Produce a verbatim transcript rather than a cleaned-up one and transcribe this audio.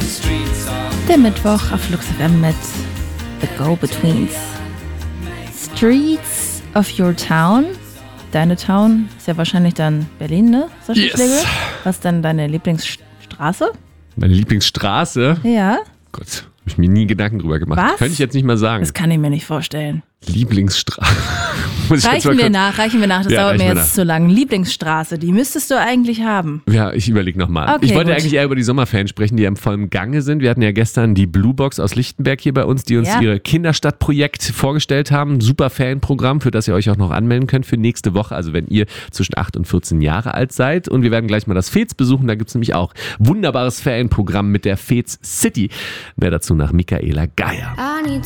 Der Mittwoch auf Flux F M mit The Go-Betweens. Streets of your town. Deine Town ist ja wahrscheinlich dann Berlin, ne? Sascha Yes. Schlegel? Was ist dann deine Lieblingsstraße? Meine Lieblingsstraße? Ja. Gott, habe ich mir nie Gedanken drüber gemacht. Was? Könnte ich jetzt nicht mal sagen. Das kann ich mir nicht vorstellen. Lieblingsstraße. Muss ich jetzt mal Reichen wir kurz- nach, reichen wir nach. Das Ja, dauert mir reichen wir jetzt zu lang. Lieblingsstraße, die müsstest du eigentlich haben. Ja, ich überlege nochmal. Okay, ich wollte gut. eigentlich eher über die Sommerferien sprechen, die ja im vollen Gange sind. Wir hatten ja gestern die Blue Box aus Lichtenberg hier bei uns, die uns Ja. ihre Kinderstadtprojekt vorgestellt haben. Super Ferienprogramm, für das ihr euch auch noch anmelden könnt für nächste Woche. Also wenn ihr zwischen acht und vierzehn Jahre alt seid. Und wir werden gleich mal das Fez besuchen. Da gibt es nämlich auch wunderbares Ferienprogramm mit der Fez City. Mehr dazu nach Michaela Geier. I need